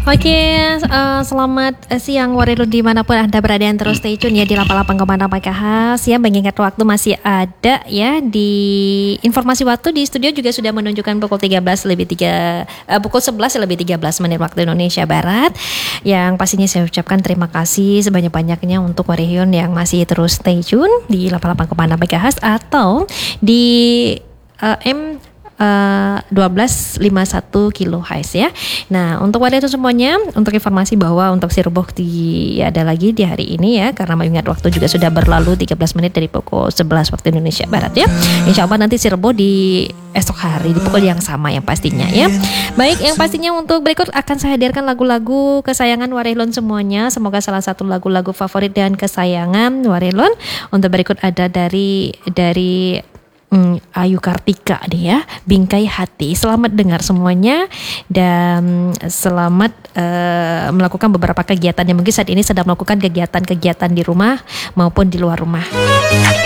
Oke, selamat siang Warilun dimanapun Anda berada, yang terus stay tune ya di 88,6 MHz ya. Mengingat waktu masih ada ya, di informasi waktu di studio juga sudah menunjukkan pukul 11 lebih 13 menit waktu Indonesia Barat. Yang pastinya saya ucapkan terima kasih sebanyak-banyaknya untuk Warilun yang masih terus stay tune di 88,6 MHz atau di AM 1251 kHz ya. Nah, untuk wadah itu semuanya, untuk informasi bahwa untuk Sirboh ada lagi di hari ini ya, karena mengingat waktu juga sudah berlalu 13 menit dari pukul 11 waktu Indonesia Barat ya. Insya Allah nanti Sirboh di esok hari di pukul yang sama yang pastinya ya. Baik, yang pastinya untuk berikut akan saya hadirkan lagu-lagu kesayangan Warilun semuanya. Semoga salah satu lagu-lagu favorit dan kesayangan Warilun. Untuk berikut ada dari Ayu Kartika deh ya, Bingkai Hati. Selamat dengar semuanya dan selamat melakukan beberapa kegiatan yang mungkin saat ini sedang melakukan kegiatan-kegiatan di rumah maupun di luar rumah.